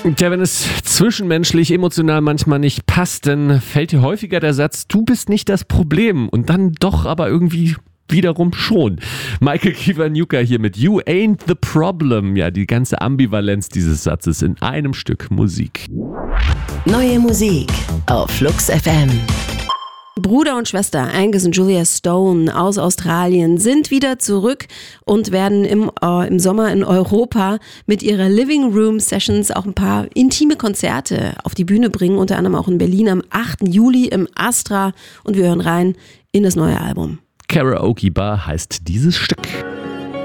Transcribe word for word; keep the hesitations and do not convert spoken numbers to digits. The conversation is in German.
Tja, wenn es zwischenmenschlich, emotional manchmal nicht passt, dann fällt dir häufiger der Satz, du bist nicht das Problem und dann doch aber irgendwie wiederum schon. Michael Kiwanuka hier mit You Ain't the Problem. Ja, die ganze Ambivalenz dieses Satzes in einem Stück Musik. Neue Musik auf Flux F M. Bruder und Schwester Angus und Julia Stone aus Australien sind wieder zurück und werden im, äh, im Sommer in Europa mit ihrer Living Room Sessions auch ein paar intime Konzerte auf die Bühne bringen, unter anderem auch in Berlin am achten Juli im Astra, und wir hören rein in das neue Album. Karaoke Bar heißt dieses Stück.